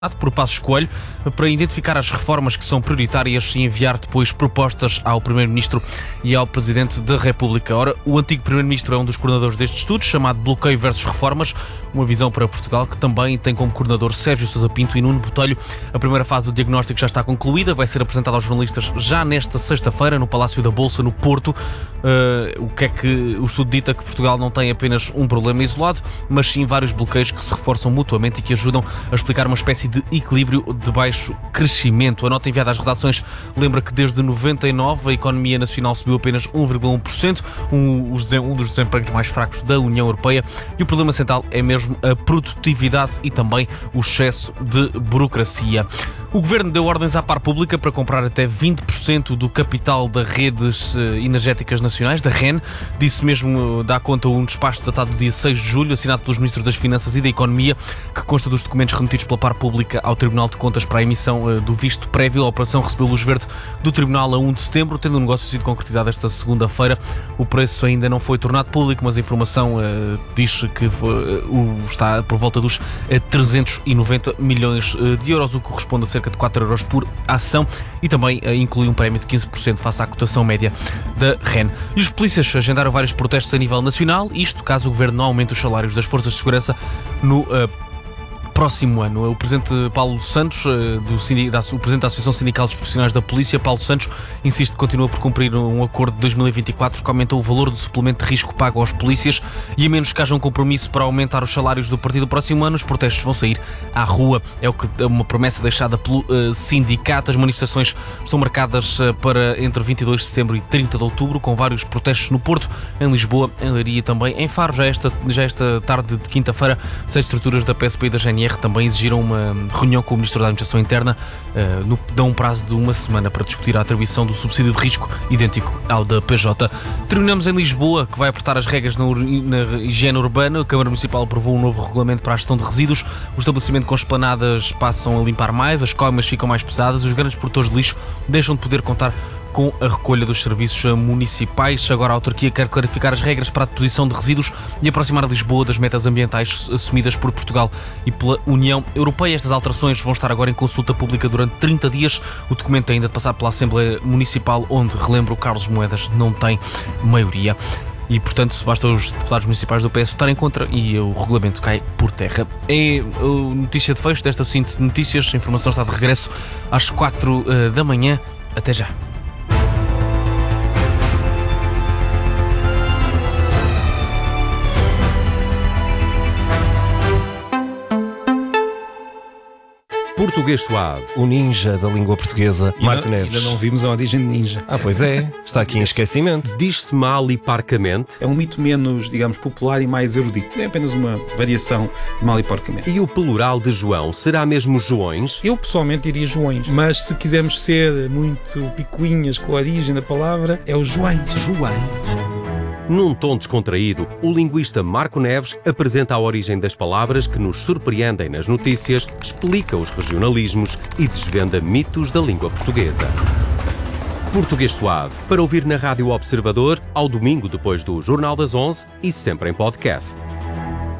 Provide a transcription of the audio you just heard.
por Passos Coelho para identificar as reformas que são prioritárias e enviar depois propostas ao Primeiro-Ministro e ao Presidente da República. Ora, o antigo Primeiro-Ministro é um dos coordenadores deste estudo, chamado Bloqueio versus Reformas, uma visão para Portugal, que também tem como coordenador Sérgio Sousa Pinto e Nuno Botelho. A primeira fase do diagnóstico já está concluída, vai ser apresentada aos jornalistas já nesta sexta-feira, no Palácio da Bolsa, no Porto. O que é que o estudo dita? Que Portugal não tem apenas um problema isolado, mas sim vários bloqueios que se reforçam mutuamente e que ajudam a explicar uma espécie de equilíbrio de baixo crescimento. A nota enviada às redações lembra que desde 99 a economia nacional subiu apenas 1,1%, um dos desempregos mais fracos da União Europeia, e o problema central é mesmo a produtividade e também o excesso de burocracia. O Governo deu ordens à par pública para comprar até 20% do capital das redes energéticas nacionais, da REN. Disse mesmo, dá conta um despacho datado do dia 6 de julho, assinado pelos Ministros das Finanças e da Economia, que consta dos documentos remetidos pela par pública ao Tribunal de Contas para a emissão do visto prévio. A operação recebeu luz verde do Tribunal a 1 de setembro, tendo o negócio sido concretizado esta segunda-feira. O preço ainda não foi tornado público, mas a informação diz que está por volta dos 390 milhões de euros, o que corresponde a cerca de 4 euros por ação, e também inclui um prémio de 15% face à cotação média da REN. E os polícias agendaram vários protestos a nível nacional, isto caso o Governo não aumente os salários das forças de segurança no próximo ano. O Presidente Paulo Santos, o Presidente da Associação Sindical dos Profissionais da Polícia, Paulo Santos, insiste que continua por cumprir um acordo de 2024 que aumentou o valor do suplemento de risco pago aos polícias, e a menos que haja um compromisso para aumentar os salários do partido no próximo ano, os protestos vão sair à rua. É uma promessa deixada pelo sindicato. As manifestações estão marcadas para entre 22 de setembro e 30 de outubro, com vários protestos no Porto, em Lisboa, em Leiria e também em Faro. Já esta tarde de quinta-feira, 6 estruturas da PSP e da GNR também exigiram uma reunião com o Ministro da Administração Interna, dão um prazo de uma semana para discutir a atribuição do subsídio de risco idêntico ao da PJ. Terminamos em Lisboa, que vai apertar as regras na higiene urbana. A Câmara Municipal aprovou um novo regulamento para a gestão de resíduos. O estabelecimento com esplanadas passam a limpar mais, as coimas ficam mais pesadas, os grandes produtores de lixo deixam de poder contar com a recolha dos serviços municipais. Agora a autarquia quer clarificar as regras para a deposição de resíduos e aproximar Lisboa das metas ambientais assumidas por Portugal e pela União Europeia. Estas alterações vão estar agora em consulta pública durante 30 dias. O documento tem ainda de passar pela Assembleia Municipal, onde, relembro, Carlos Moedas não tem maioria. E, portanto, basta os deputados municipais do PS votarem contra e o regulamento cai por terra. É a notícia de fecho desta síntese de notícias. A informação está de regresso às 4 da manhã. Até já. Português Suave. O ninja da língua portuguesa, Marco Neves. Ainda não vimos a origem de ninja. Pois é, está aqui em esquecimento. Diz-se mal e parcamente. É um mito menos, digamos, popular e mais erudito. É apenas uma variação de mal e porcamente. E o plural de João será mesmo Joões? Eu pessoalmente diria Joões, mas se quisermos ser muito picuinhas com a origem da palavra, é o Joões. Joões. Num tom descontraído, o linguista Marco Neves apresenta a origem das palavras que nos surpreendem nas notícias, explica os regionalismos e desvenda mitos da língua portuguesa. Português Suave, para ouvir na Rádio Observador, ao domingo depois do Jornal das 11 e sempre em podcast.